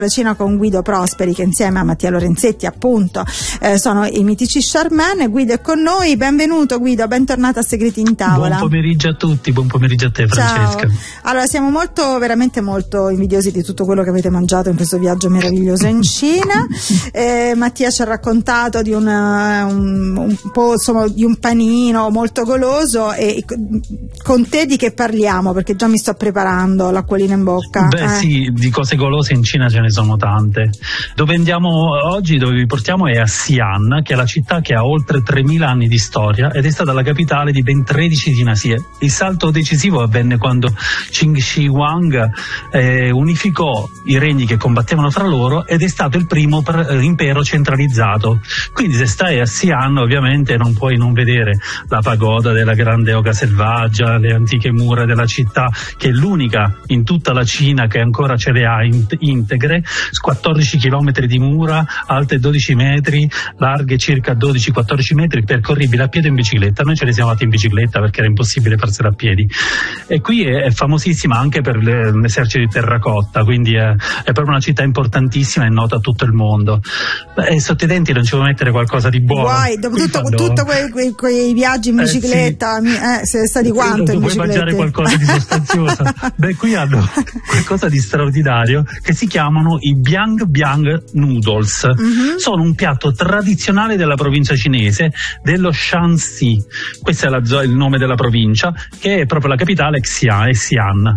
Cina con Guido Prosperi, che insieme a Mattia Lorenzetti appunto sono i mitici Charmin. Guido è con noi, benvenuto Guido, bentornato a Segreti in Tavola. Buon pomeriggio a tutti, buon pomeriggio a te Francesca. Ciao. Allora, siamo veramente molto invidiosi di tutto quello che avete mangiato in questo viaggio meraviglioso in Cina. Mattia ci ha raccontato di un po', insomma, di un panino molto goloso, e con te di che parliamo? Perché già mi sto preparando l'acquolina in bocca. Sì, di cose golose in Cina ce ne sono tante. Dove andiamo oggi, dove vi portiamo, è a Xi'an, che è la città che ha oltre 3000 anni di storia ed è stata la capitale di ben 13 dinasie. Il salto decisivo avvenne quando Qin Shi Huang unificò i regni che combattevano fra loro ed è stato il primo impero centralizzato. Quindi se stai a Xi'an ovviamente non puoi non vedere la pagoda della grande oca selvaggia, le antiche mura della città, che è l'unica in tutta la Cina che ancora ce le ha integre, 14 chilometri di mura, alte 12 metri, larghe circa 12-14 metri, percorribili a piedi o in bicicletta. Noi ce ne siamo fatti in bicicletta perché era impossibile farsela a piedi. E qui è famosissima anche per l'esercito di terracotta, quindi è proprio una città importantissima e nota a tutto il mondo. E sotto i denti non ci vuoi mettere qualcosa di buono? Guai, dopo tutto quei viaggi in bicicletta, sei stati quanto in bicicletta? Vuoi mangiare qualcosa di sostanzioso? Beh, qui hanno qualcosa di straordinario che si chiamano i Biang Biang Noodles. Sono un piatto tradizionale della provincia cinese dello Shanxi. Questo è il nome della provincia, che è proprio la capitale, Xi'an.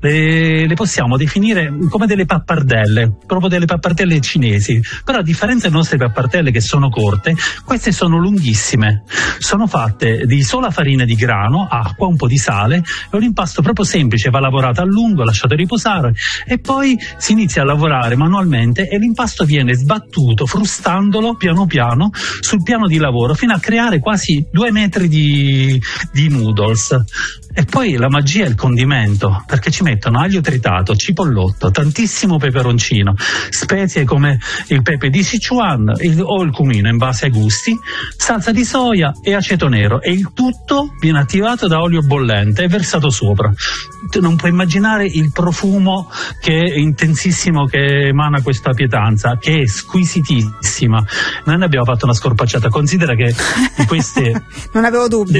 Le possiamo definire come delle pappardelle, proprio delle pappardelle cinesi, però a differenza delle nostre pappardelle che sono corte, queste sono lunghissime. Sono fatte di sola farina di grano, acqua, un po' di sale, è un impasto proprio semplice, va lavorato a lungo, lasciato riposare e poi si inizia a lavorare manualmente e l'impasto viene sbattuto frustandolo piano piano sul piano di lavoro fino a creare quasi 2 metri di noodles. E poi la magia è il condimento, perché ci mettono aglio tritato, cipollotto, tantissimo peperoncino, spezie come il pepe di Sichuan o il cumino in base ai gusti, salsa di soia e aceto nero, e il tutto viene attivato da olio bollente e versato sopra. Tu non puoi immaginare il profumo che è intensissimo che emana questa pietanza, che è squisitissima. Noi ne abbiamo fatto una scorpacciata. Considera che di queste non avevo dubbi.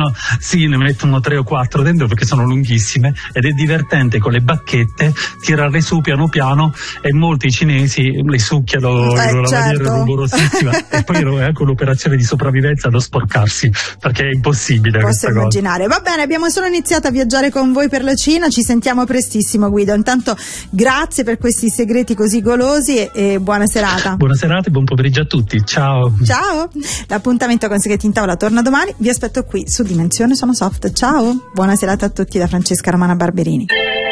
Ne mettono 3 o 4 dentro perché sono lunghissime, ed è divertente con le bacchette tirarle su piano piano, e molti cinesi le succhiano in una maniera rumorosissima e poi è anche un'operazione di sopravvivenza non sporcarsi, perché è impossibile. Posso immaginare. Va bene, abbiamo solo iniziato a viaggiare con voi per la Cina, ci sentiamo prestissimo Guido. Intanto grazie per questi segreti così golosi e buona serata. Buona serata e buon pomeriggio a tutti, ciao. L'appuntamento con Segreti in Tavola torna domani, vi aspetto qui su Dimensione Sono Soft. Ciao, buona serata a tutti da Francesca Romana Barberini.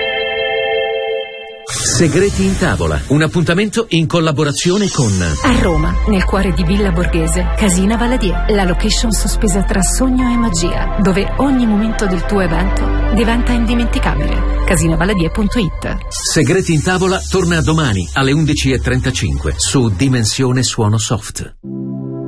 Segreti in Tavola, un appuntamento in collaborazione con a Roma, nel cuore di Villa Borghese, Casina Valadier, la location sospesa tra sogno e magia, dove ogni momento del tuo evento diventa indimenticabile. Casinavaladier.it. Segreti in Tavola torna domani alle 11:35 su Dimensione Suono Soft.